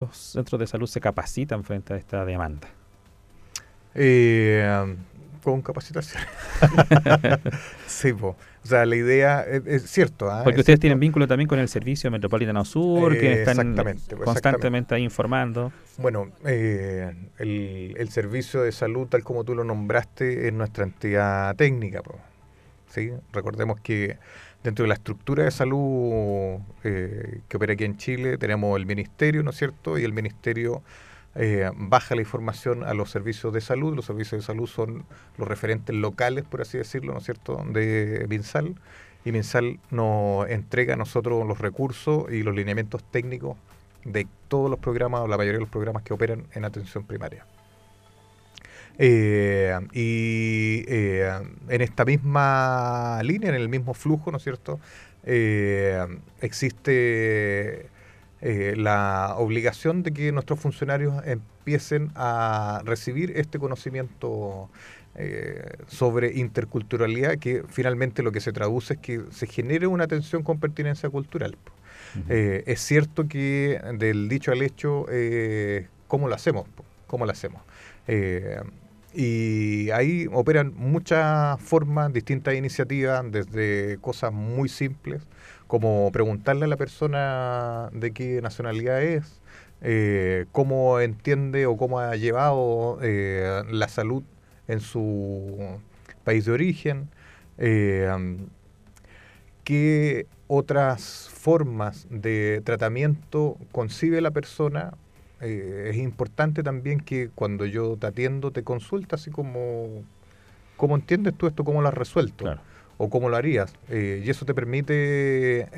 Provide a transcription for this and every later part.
los centros de salud se capacitan frente a esta demanda? Con capacitación. Sí, po. O sea, la idea es cierto. Porque ustedes tienen vínculo también con el Servicio Metropolitano Sur, que están constantemente ahí informando. Bueno, el Servicio de Salud, tal como tú lo nombraste, es nuestra entidad técnica, po. ¿Sí? Recordemos que dentro de la estructura de salud que opera aquí en Chile tenemos el Ministerio, ¿no es cierto? Y el Ministerio baja la información a los servicios de salud. Los servicios de salud son los referentes locales, por así decirlo, ¿no es cierto?, de MinSal. Y MinSal nos entrega a nosotros los recursos y los lineamientos técnicos de todos los programas, o la mayoría de los programas que operan en atención primaria. En esta misma línea, en el mismo flujo, ¿no es cierto?, existe la obligación de que nuestros funcionarios empiecen a recibir este conocimiento sobre interculturalidad, que finalmente lo que se traduce es que se genere una atención con pertinencia cultural. Es cierto que del dicho al hecho, ¿cómo lo hacemos? ¿Cómo lo hacemos? Y ahí operan muchas formas, distintas iniciativas, desde cosas muy simples, como preguntarle a la persona de qué nacionalidad es, cómo entiende o cómo ha llevado la salud en su país de origen, qué otras formas de tratamiento concibe la persona. Es importante también que cuando yo te atiendo te consulta así como ¿cómo entiendes tú esto? ¿Cómo lo has resuelto? Claro. O cómo lo harías. Y eso te permite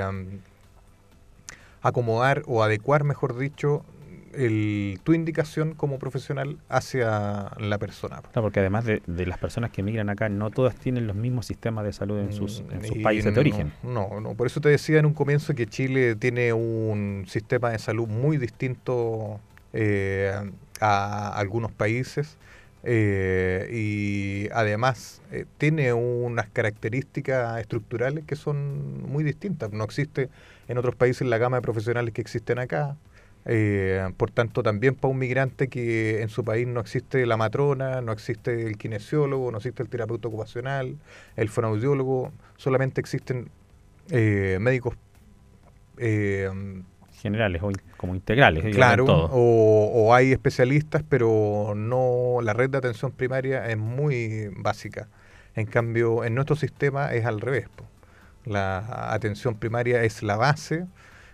acomodar o adecuar, mejor dicho, tu indicación como profesional hacia la persona. Claro, porque además de las personas que emigran acá, no todas tienen los mismos sistemas de salud en sus países de origen. No, por eso te decía en un comienzo que Chile tiene un sistema de salud muy distinto a algunos países, y además tiene unas características estructurales que son muy distintas. No existe en otros países la gama de profesionales que existen acá. Por tanto, también para un migrante que en su país no existe la matrona, no existe el kinesiólogo, no existe el terapeuta ocupacional, el fonoaudiólogo, solamente existen médicos generales o como integrales. Claro, o hay especialistas, pero no, la red de atención primaria es muy básica. En cambio, en nuestro sistema es al revés. La atención primaria es la base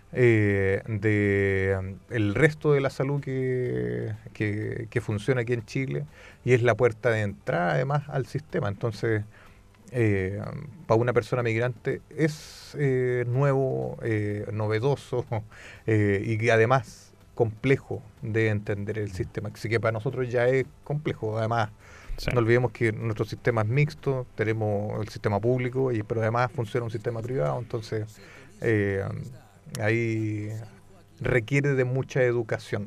de el resto de la salud que funciona aquí en Chile, y es la puerta de entrada además al sistema. Entonces, para una persona migrante es nuevo, novedoso, y además complejo de entender el sistema. Así que para nosotros ya es complejo. Además, no olvidemos que nuestro sistema es mixto, tenemos el sistema público, pero además funciona un sistema privado. Entonces, ahí requiere de mucha educación.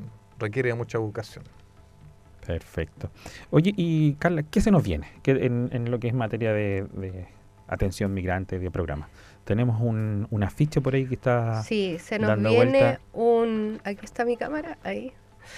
Perfecto. Oye, y Carla, ¿qué se nos viene en lo que es materia de atención migrante de programa? Tenemos un afiche por ahí que está sí, se nos dando viene vuelta. Aquí está mi cámara, ahí.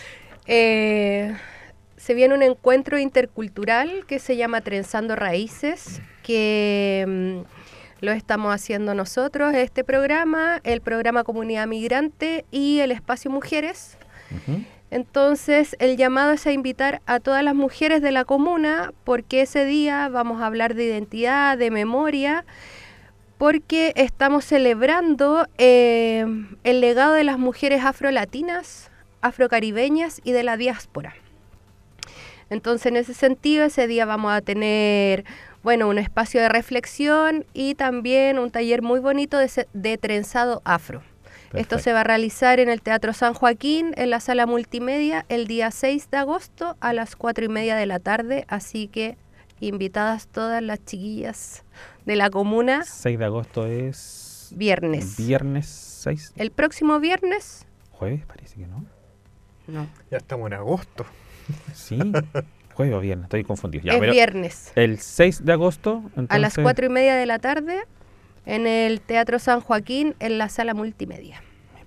Se viene un encuentro intercultural que se llama Trenzando Raíces, que lo estamos haciendo nosotros, este programa, el programa Comunidad Migrante y el Espacio Mujeres. Uh-huh. Entonces, el llamado es a invitar a todas las mujeres de la comuna, porque ese día vamos a hablar de identidad, de memoria, porque estamos celebrando el legado de las mujeres afrolatinas, afrocaribeñas y de la diáspora. Entonces, en ese sentido, ese día vamos a tener, un espacio de reflexión y también un taller muy bonito de trenzado afro. Perfecto. Esto se va a realizar en el Teatro San Joaquín, en la sala multimedia, el día 6 de agosto a las 4:30 de la tarde. Así que invitadas todas las chiquillas de la comuna. 6 de agosto es... Viernes. Viernes 6. El próximo viernes. Jueves, parece que no. No. Ya estamos en agosto. Sí. Jueves o viernes, estoy confundido. Ya, es viernes. El 6 de agosto. Entonces... A las 4:30 de la tarde. En el Teatro San Joaquín, en la sala multimedia. Me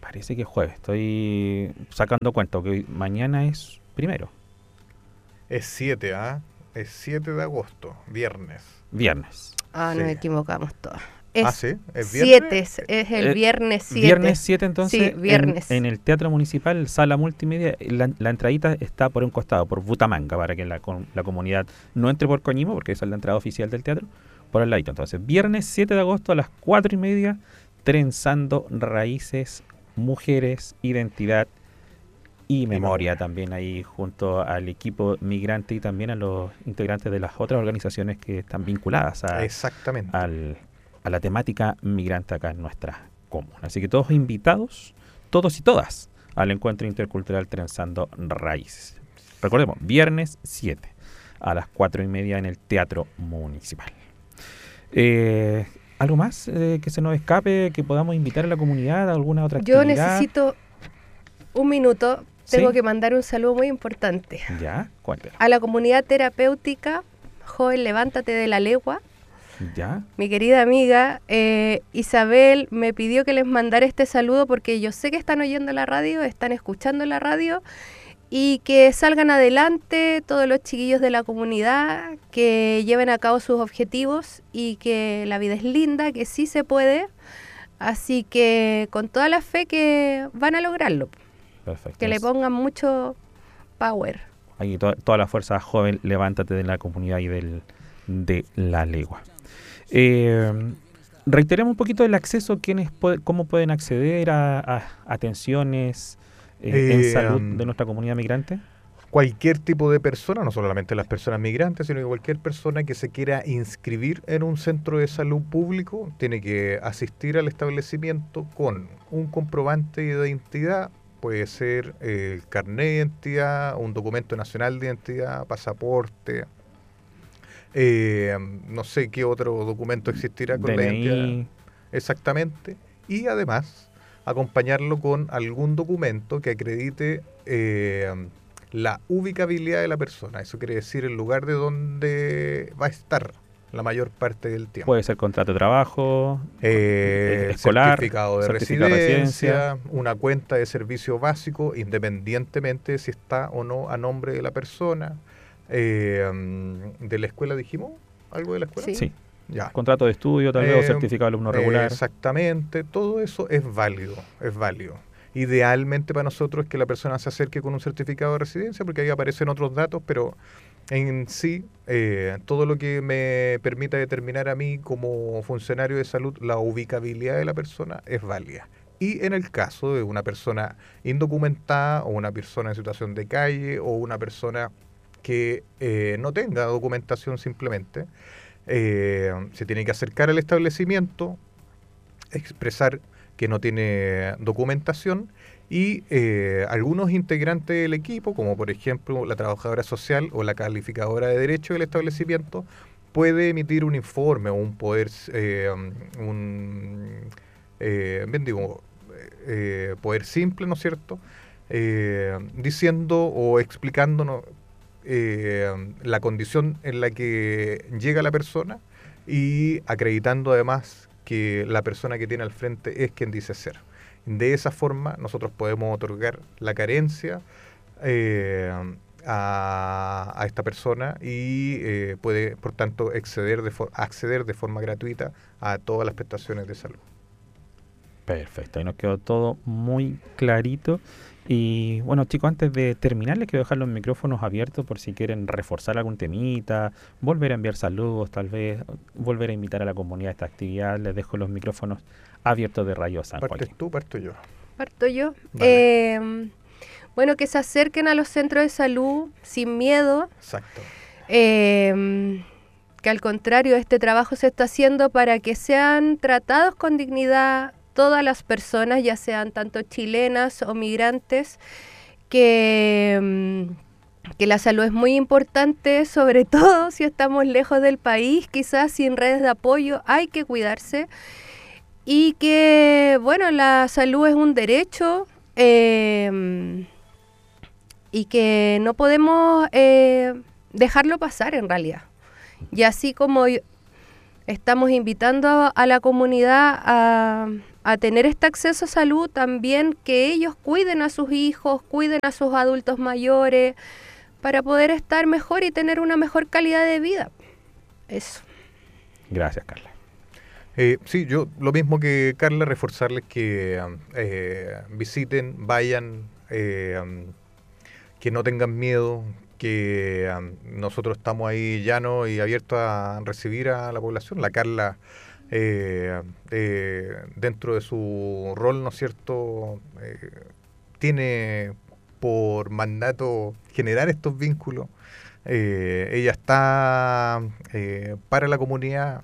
Parece que es jueves. Estoy sacando cuenta que mañana es primero. Es 7, ¿ah? Es 7 de agosto, viernes. Viernes. Ah, Sí. nos equivocamos todos. Sí, es 7, viernes. es el viernes 7. Viernes 7, entonces, Sí, viernes. en el Teatro Municipal, Sala Multimedia, la entradita está por un costado, por Butamanga, para que la comunidad no entre por Coñimo, porque esa es la entrada oficial del teatro, por el ladito. Entonces, viernes 7 de agosto a las 4:30, Trenzando Raíces, Mujeres, Identidad y Memoria, también ahí junto al equipo migrante y también a los integrantes de las otras organizaciones que están vinculadas Exactamente. a la temática migrante acá en nuestra comuna. Así que todos invitados, todos y todas, al encuentro intercultural Trenzando Raíces. Recordemos, viernes 7 a las 4:30 en el Teatro Municipal. ¿Algo más que se nos escape, que podamos invitar a la comunidad a alguna otra Yo actividad? necesito un minuto. Tengo ¿Sí? que mandar un saludo muy importante Ya, cuéntelo. a la comunidad terapéutica Joven Levántate de la Legua. Ya, Mi querida amiga Isabel me pidió que les mandara este saludo porque yo sé que están oyendo la radio, están escuchando la radio y que salgan adelante todos los chiquillos de la comunidad, que lleven a cabo sus objetivos y que la vida es linda, que sí se puede. Así que con toda la fe que van a lograrlo, perfecto. que le pongan mucho power. Ahí toda la fuerza joven, levántate de la comunidad y de la legua. Reiteremos un poquito el acceso, cómo pueden acceder a atenciones en salud de nuestra comunidad migrante. Cualquier tipo de persona, no solamente las personas migrantes, sino que cualquier persona que se quiera inscribir en un centro de salud público tiene que asistir al establecimiento con un comprobante de identidad, puede ser el carnet de identidad, un documento nacional de identidad, pasaporte, no sé qué otro documento existirá con la DNI. identidad. Exactamente. Y además acompañarlo con algún documento que acredite la ubicabilidad de la persona. Eso quiere decir el lugar de donde va a estar la mayor parte del tiempo. Puede ser contrato de trabajo, escolar, Certificado de certificado de residencia, una cuenta de servicio básico, independientemente de si está o no a nombre de la persona. ¿De la escuela dijimos? ¿Algo de la escuela? Sí. Sí. Ya. Contrato de estudio, tal vez, o certificado de alumno regular. Exactamente, todo eso es válido, es válido. Idealmente para nosotros es que la persona se acerque con un certificado de residencia, porque ahí aparecen otros datos, pero en sí, todo lo que me permita determinar a mí como funcionario de salud la ubicabilidad de la persona es válida. Y en el caso de una persona indocumentada o una persona en situación de calle o una persona que no tenga documentación simplemente, se tiene que acercar al establecimiento, expresar que no tiene documentación y algunos integrantes del equipo, como por ejemplo la trabajadora social o la calificadora de derecho del establecimiento, puede emitir un informe o un poder, poder simple, ¿no es cierto?, diciendo o explicándonos la condición en la que llega la persona y acreditando además que la persona que tiene al frente es quien dice ser. De esa forma nosotros podemos otorgar la carencia a esta persona y puede, por tanto, acceder de forma gratuita a todas las prestaciones de salud. Perfecto, ahí nos quedó todo muy clarito. Y bueno, chicos, antes de terminar, les quiero dejar los micrófonos abiertos por si quieren reforzar algún temita, volver a enviar saludos, tal vez, volver a invitar a la comunidad a esta actividad. Les dejo los micrófonos abiertos de Radio San ¿Partes Joaquín. tú, parto yo? Parto yo. Vale. Bueno, que se acerquen a los centros de salud sin miedo. Exacto. Que al contrario, este trabajo se está haciendo para que sean tratados con dignidad todas las personas, ya sean tanto chilenas o migrantes, que la salud es muy importante, sobre todo si estamos lejos del país, quizás sin redes de apoyo, hay que cuidarse. Y que, bueno, la salud es un derecho y que no podemos dejarlo pasar en realidad. Y así como estamos invitando a la comunidad a tener este acceso a salud, también que ellos cuiden a sus hijos, cuiden a sus adultos mayores, para poder estar mejor y tener una mejor calidad de vida. Eso. Gracias, Carla. Sí, yo lo mismo que Carla, reforzarles que visiten, vayan, que no tengan miedo, que nosotros estamos ahí llanos y abiertos a recibir a la población. La Carla, dentro de su rol, ¿no es cierto?, tiene por mandato generar estos vínculos. Ella está para la comunidad,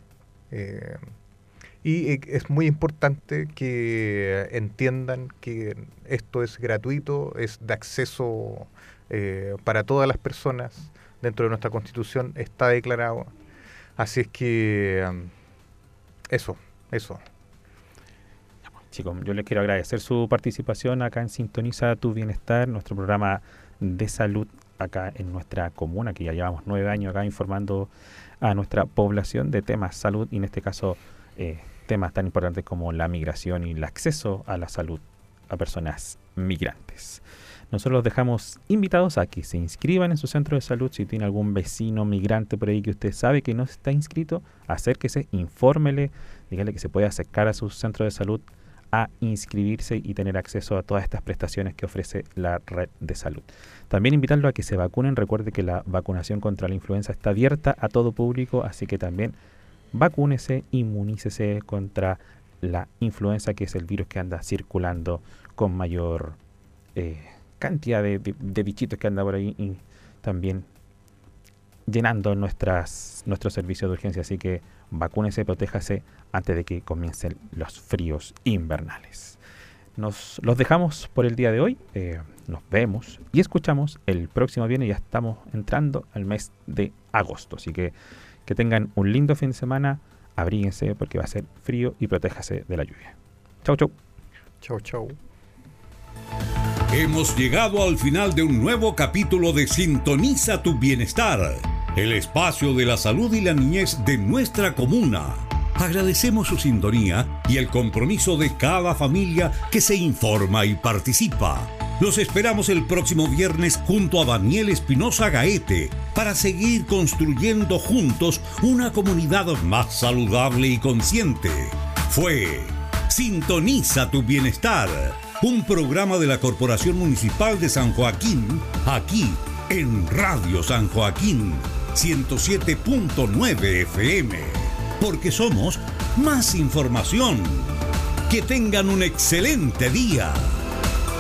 y es muy importante que entiendan que esto es gratuito, es de acceso para todas las personas. Dentro de nuestra Constitución está declarado. Así es que eso. Chicos, yo les quiero agradecer su participación acá en Sintoniza tu Bienestar, nuestro programa de salud acá en nuestra comuna, que ya llevamos 9 años acá informando a nuestra población de temas salud, y en este caso temas tan importantes como la migración y el acceso a la salud a personas migrantes. Nosotros los dejamos invitados a que se inscriban en su centro de salud. Si tiene algún vecino migrante por ahí que usted sabe que no está inscrito, acérquese, infórmele, dígale que se puede acercar a su centro de salud a inscribirse y tener acceso a todas estas prestaciones que ofrece la red de salud. También invitarlo a que se vacunen. Recuerde que la vacunación contra la influenza está abierta a todo público, así que también vacúnese, inmunícese contra la influenza, que es el virus que anda circulando con mayor cantidad de bichitos que anda por ahí, y también llenando nuestros servicios de urgencia. Así que vacúnese, protéjase antes de que comiencen los fríos invernales. Los dejamos por el día de hoy. Nos vemos y escuchamos el próximo viernes. Ya estamos entrando al mes de agosto, así que tengan un lindo fin de semana. Abríguense porque va a ser frío y protéjase de la lluvia. Chau, chau. Chau, chau. Hemos llegado al final de un nuevo capítulo de Sintoniza tu Bienestar, el espacio de la salud y la niñez de nuestra comuna. Agradecemos su sintonía y el compromiso de cada familia que se informa y participa. Los esperamos el próximo viernes junto a Daniel Espinosa Gaete para seguir construyendo juntos una comunidad más saludable y consciente. Fue Sintoniza tu Bienestar, un programa de la Corporación Municipal de San Joaquín, aquí en Radio San Joaquín 107.9 FM, porque somos más información. Que tengan un excelente día.